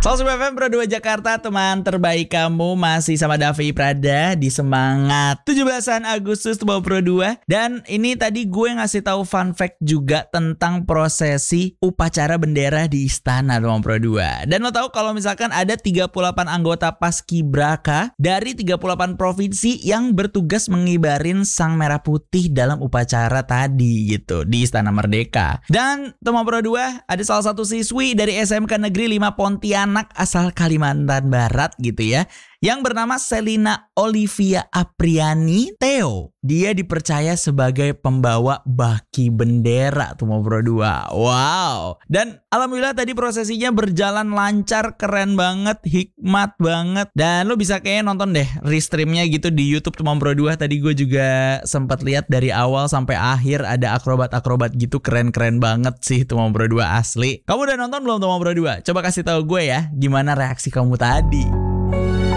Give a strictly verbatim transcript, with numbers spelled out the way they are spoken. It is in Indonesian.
Salsum F M Pro dua Jakarta, teman terbaik kamu masih sama Davi Prada di semangat tujuh belasan Agustus Tuh Pro dua. Dan ini tadi gue ngasih tahu fun fact juga tentang prosesi upacara bendera di istana Tuh Pro dua. Dan lo tahu kalau misalkan ada tiga puluh delapan anggota Paskibraka dari tiga puluh delapan provinsi yang bertugas mengibarin sang merah putih dalam upacara tadi gitu di Istana Merdeka. Dan Tuh Pro dua ada salah satu siswi dari S M K Negeri lima Pontianak asal Kalimantan Barat gitu ya, yang bernama Selina Olivia Apriani Theo. Dia dipercaya sebagai pembawa baki bendera Tuh Pro dua. Wow. Dan alhamdulillah tadi prosesinya berjalan lancar, keren banget, hikmat banget. Dan lo bisa kayaknya nonton deh restreamnya gitu di YouTube Tuh Pro dua. Tadi gue juga sempat lihat dari awal sampai akhir ada akrobat-akrobat gitu, keren-keren banget sih Tuh Pro dua asli. Kamu udah nonton belum Tuh Pro dua? Coba kasih tahu gue ya gimana reaksi kamu tadi.